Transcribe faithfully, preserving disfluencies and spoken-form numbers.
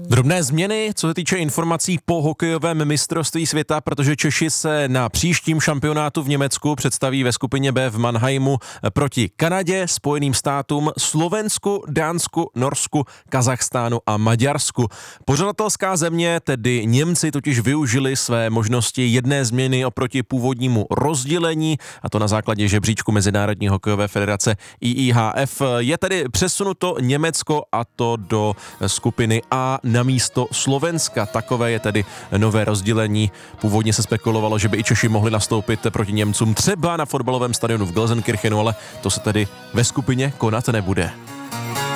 Drobné změny, co se týče informací po hokejovém mistrovství světa, protože Češi se na příštím šampionátu v Německu představí ve skupině B v Mannheimu proti Kanadě, Spojeným státům, Slovensku, Dánsku, Norsku, Kazachstánu a Maďarsku. Pořadatelská země, tedy Němci, totiž využili své možnosti jedné změny oproti původnímu rozdělení, a to na základě žebříčku Mezinárodní hokejové federace I I H F. Je tedy přesunuto Německo, a to do skupiny A na místo Slovenska. Takové je tedy nové rozdělení. Původně se spekulovalo, že by i Češi mohli nastoupit proti Němcům třeba na fotbalovém stadionu v Gelsenkirchenu, ale to se tedy ve skupině konat nebude.